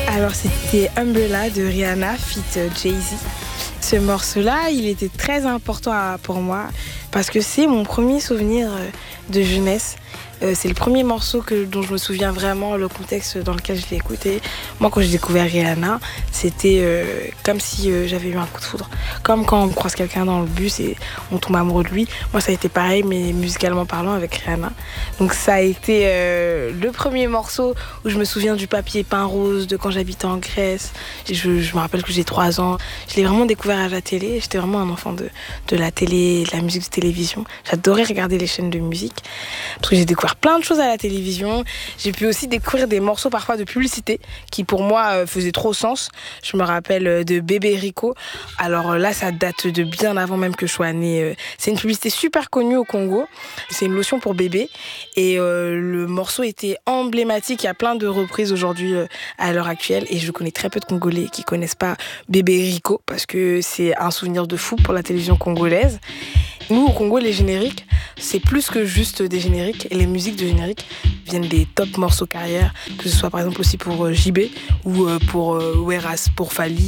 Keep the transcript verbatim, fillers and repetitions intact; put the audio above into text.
Alors c'était Umbrella de Rihanna feat Jay-Z. Ce morceau-là, il était très important pour moi parce que c'est mon premier souvenir de jeunesse. Euh, c'est le premier morceau que, dont je me souviens vraiment, le contexte dans lequel je l'ai écouté. Moi, quand j'ai découvert Rihanna, c'était euh, comme si euh, j'avais eu un coup de foudre. Comme quand on croise quelqu'un dans le bus et on tombe amoureux de lui. Moi, ça a été pareil, mais musicalement parlant, avec Rihanna. Donc ça a été euh, le premier morceau où je me souviens du papier peint rose, de quand j'habitais en Grèce. Je, je me rappelle que j'ai trois ans. Je l'ai vraiment découvert à la télé. J'étais vraiment un enfant de, de la télé, de la musique de télévision. J'adorais regarder les chaînes de musique parce que j'ai découvert plein de choses à la télévision. J'ai pu aussi découvrir des morceaux parfois de publicité qui pour moi euh, faisaient trop sens. Je me rappelle de Bébé Rico. Alors là, ça date de bien avant même que je sois née. C'est une publicité super connue au Congo. C'est une lotion pour bébé. Et euh, le morceau était emblématique. Il y a plein de reprises aujourd'hui euh, à l'heure actuelle. Et je connais très peu de Congolais qui connaissent pas Bébé Rico parce que c'est un souvenir de fou pour la télévision congolaise. Nous, au Congo, les génériques, c'est plus que juste des génériques. Et les musiques de génériques viennent des top morceaux carrière, que ce soit par exemple aussi pour euh, J B ou euh, pour euh, Weras, pour Fali.